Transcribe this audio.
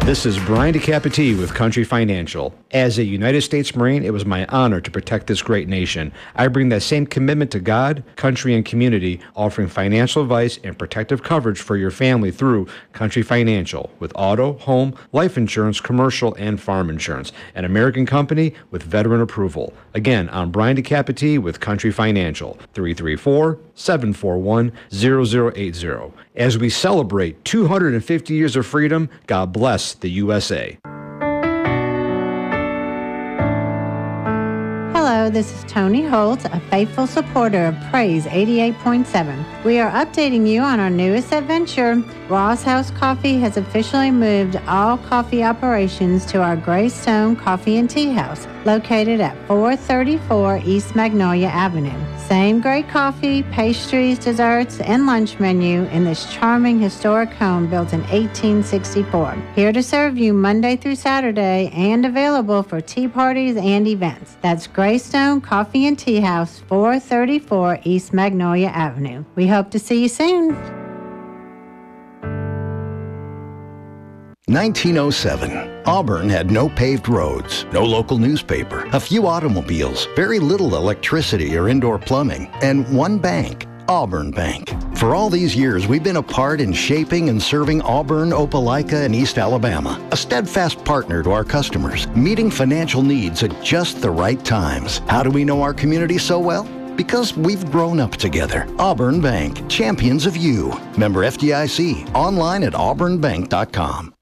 This is Brian DeCapiti with Country Financial. As a United States Marine, it was my honor to protect this great nation. I bring that same commitment to God, country, and community, offering financial advice and protective coverage for your family through Country Financial with auto, home, life insurance, commercial, and farm insurance. An American company with veteran approval. Again, I'm Brian DeCapiti with Country Financial, 334-741-0080. As we celebrate 250 years of freedom, God bless the USA. Hello, this is Tony Holt, a faithful supporter of Praise 88.7. We are updating you on our newest adventure. Ross House Coffee has officially moved all coffee operations to our Greystone Coffee and Tea House, located at 434 East Magnolia Avenue. Same great coffee, pastries, desserts, and lunch menu in this charming historic home built in 1864. Here to serve you Monday through Saturday and available for tea parties and events. That's Greystone Coffee and Tea House, 434 East Magnolia Avenue. We hope to see you soon. 1907. Auburn had no paved roads, no local newspaper, a few automobiles, very little electricity or indoor plumbing, and one bank, Auburn Bank. For all these years, we've been a part in shaping and serving Auburn, Opelika, and East Alabama, a steadfast partner to our customers, meeting financial needs at just the right times. How do we know our community so well? Because we've grown up together. Auburn Bank, champions of you. Member FDIC, online at auburnbank.com.